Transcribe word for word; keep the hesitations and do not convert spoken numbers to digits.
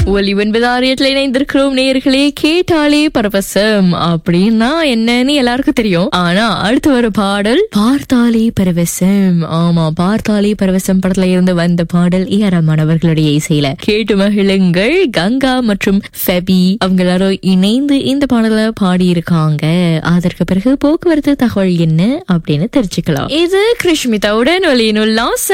ஒலி ஒன்பது ஆரியத்துல இணைந்திருக்கிறோம் நேயர்களே. கேட்டாலே பரவசம் அப்படின்னா என்னன்னு எல்லாருக்கும் தெரியும். ஆனா அடுத்து வர பாடல் பார்த்தாலே பரவசம். ஆமா, பார்த்தாலே பரவசம் படத்துல இருந்து வந்த பாடல் ஏ ஆர் ரஹ்மான் அவர்களுடைய இசையில கேட்டு மகிழுங்கள். கங்கா மற்றும் ஃபெபி அவங்க எல்லாரும் இணைந்து இந்த பாடலை பாடி இருக்காங்க. அதற்கு பிறகு போக்குவரத்து தகவல் என்ன அப்படின்னு தெரிஞ்சுக்கலாம். இது கிருஷ்மிதாவுடன் ஒலியினுள்